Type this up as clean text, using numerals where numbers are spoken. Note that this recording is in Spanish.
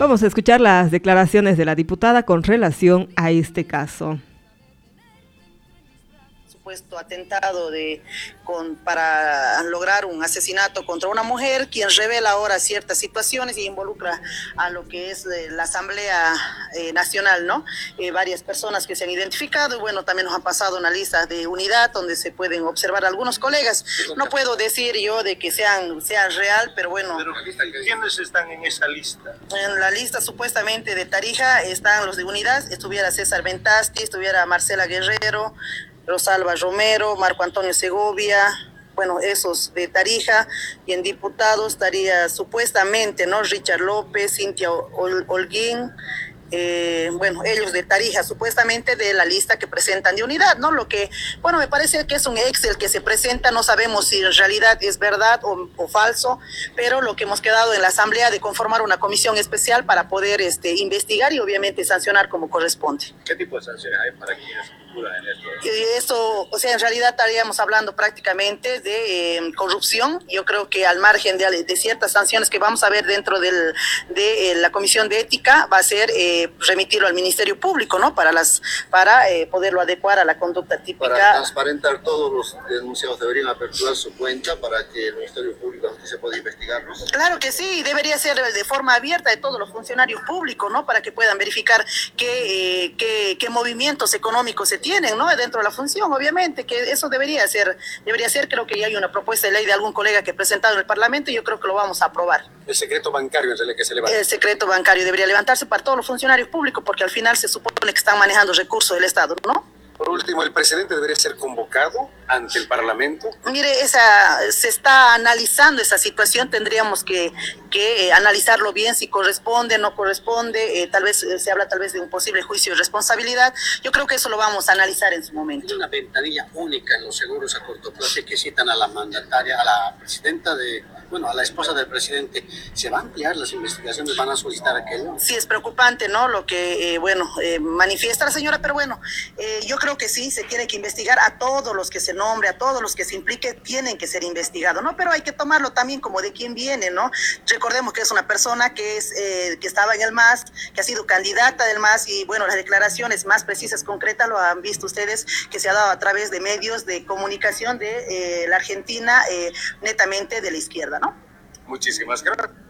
Vamos a escuchar las declaraciones de la diputada con relación a este caso. Supuesto atentado para lograr un asesinato contra una mujer, quien revela ahora ciertas situaciones y involucra a lo que es la Asamblea Nacional, ¿no? Varias personas que se han identificado y bueno, también nos han pasado una lista de unidad donde se pueden observar algunos colegas. No puedo decir yo de que sean real, pero bueno. Pero ¿quiénes están en esa lista? En la lista supuestamente de Tarija están los de unidad, estuviera César Ventasti, estuviera Marcela Guerrero, Rosalba Romero, Marco Antonio Segovia, bueno, esos de Tarija, y en diputados estaría supuestamente, ¿no? Richard López, Cintia Holguín, bueno, ellos de Tarija, supuestamente de la lista que presentan de unidad, ¿no? Lo que, bueno, me parece que es un Excel que se presenta, no sabemos si en realidad es verdad o falso, pero lo que hemos quedado en la Asamblea de conformar una comisión especial para poder investigar y obviamente sancionar como corresponde. ¿Qué tipo de sanciones hay para quienes figuran en esto? Eso, o sea, en realidad estaríamos hablando prácticamente de corrupción. Yo creo que al margen de ciertas sanciones que vamos a ver dentro de la Comisión de Ética, va a ser remitirlo al Ministerio Público, ¿no? Para poderlo adecuar a la conducta típica. Para transparentar, todos los denunciados deberían aperturar su cuenta para que el Ministerio Público se pueda investigarlos. Claro que sí, debería ser de forma abierta de todos los funcionarios públicos, ¿no? Para que puedan verificar qué movimientos económicos se tienen, ¿no? Dentro de la función, obviamente, que eso debería ser, creo que ya hay una propuesta de ley de algún colega que ha presentado en el Parlamento y yo creo que lo vamos a aprobar. El secreto bancario es el que se levanta. El secreto bancario debería levantarse para todos los funcionarios públicos porque al final se supone que están manejando recursos del Estado, ¿no? Por último, ¿el presidente debería ser convocado ante el Parlamento? Mire, se está analizando esa situación, tendríamos que analizarlo bien si corresponde, no corresponde, tal vez se habla de un posible juicio de responsabilidad. Yo creo que eso lo vamos a analizar en su momento. Hay una ventanilla única en los seguros a corto plazo que citan a la mandataria, a la presidenta a la esposa del presidente. ¿Se van a ampliar las investigaciones? ¿Van a solicitar aquello? Sí, es preocupante, ¿no? Lo que, manifiesta la señora, pero bueno, yo creo que sí, se tiene que investigar a todos los que se nombre, a todos los que se implique, tienen que ser investigados, ¿no? Pero hay que tomarlo también como de quién viene, ¿no? Recordemos que es una persona que estaba en el MAS, que ha sido candidata del MAS y, bueno, las declaraciones más precisas, concretas, lo han visto ustedes, que se ha dado a través de medios de comunicación de la Argentina, netamente de la izquierda, ¿no? Muchísimas gracias.